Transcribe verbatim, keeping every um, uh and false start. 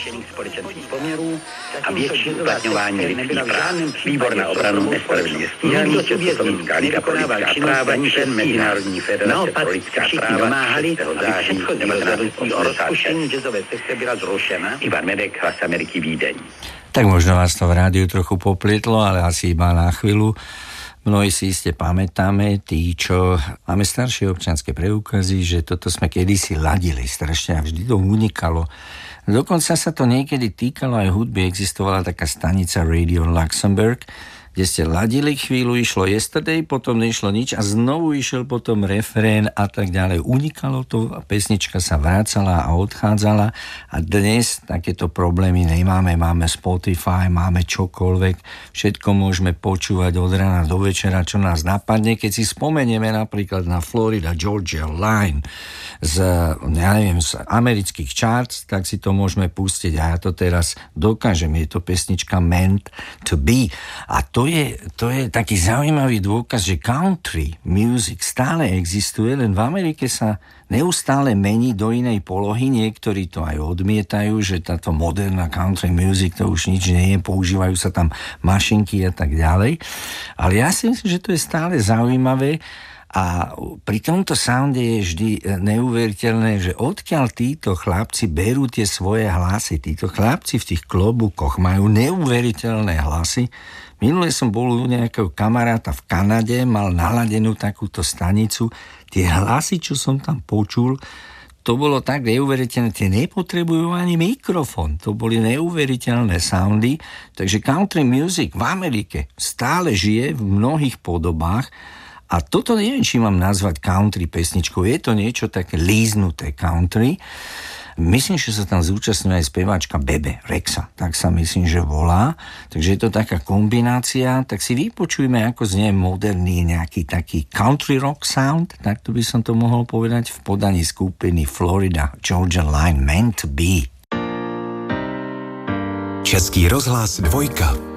zhoršených společenských poměrů a větší uplatňování lidských práv, výbor na obranu nespravedlivě stíhaných, Československá liga pro lidská práva, člen Mezinárodní federace pro lidská práva šestého září devatenáct o rozpuštění jazzové sekce byla zrušena. Ivan Medek, Hlas Ameriky, Vídeň. Tak možno vás to v rádiu trochu poplietlo, ale asi iba na chvíľu. Mnohí si iste pamätáme, tí, čo máme staršie občianske preukazy, že toto sme kedysi ladili strašne a vždy to unikalo. Dokonca sa to niekedy týkalo aj hudby, existovala taká stanica Radio Luxembourg, kde ste ladili chvíľu, išlo Yesterday, potom nešlo nič a znovu išiel potom refrén a tak ďalej. Unikalo to a pesnička sa vrácala a odchádzala a dnes takéto problémy nemáme. Máme Spotify, máme čokoľvek, všetko môžeme počúvať od rána do večera, čo nás napadne. Keď si spomenieme napríklad na Florida Georgia Line z, ja neviem, z amerických charts, tak si to môžeme pustiť a ja to teraz dokážem. Je to pesnička Meant to Be a to To je, to je taký zaujímavý dôkaz, že country music stále existuje, len v Amerike sa neustále mení do inej polohy. Niektorí to aj odmietajú, že táto moderná country music to už nič nie je, používajú sa tam mašinky a tak ďalej. Ale ja si myslím, že to je stále zaujímavé a pri tomto sounde je vždy neuveriteľné, že odkiaľ títo chlapci berú tie svoje hlasy. Títo chlapci v tých klobúkoch majú neuveriteľné hlasy. Minule som bol u nejakého kamaráta v Kanade, mal naladenú takúto stanicu. Tie hlasy, čo som tam počul, to bolo tak neuveriteľné. Tie nepotrebujú ani mikrofón. To boli neuveriteľné soundy. Takže country music v Amerike stále žije v mnohých podobách. A toto neviem, či mám nazvať country pesničkou. Je to niečo také líznuté country. Myslím, že sa tam zúčastňuje aj speváčka Bebe Rexha, tak sa myslím, že volá. Takže je to taká kombinácia, tak si vypočujme, ako znie moderný nejaký taký country rock sound, tak to by som to mohol povedať v podaní skupiny Florida Georgia Line Meant to Be. Český rozhlas dvojka.